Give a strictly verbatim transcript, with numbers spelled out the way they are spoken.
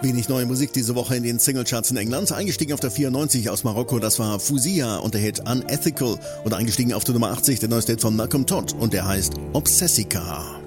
Wenig neue Musik diese Woche in den Singlecharts in England. Eingestiegen auf der vierundneunzig aus Marokko, das war Fuzia und der Hit Unethical. Und eingestiegen auf der Nummer achtzig, der neueste Hit von Malcolm Todd und der heißt Obsessica.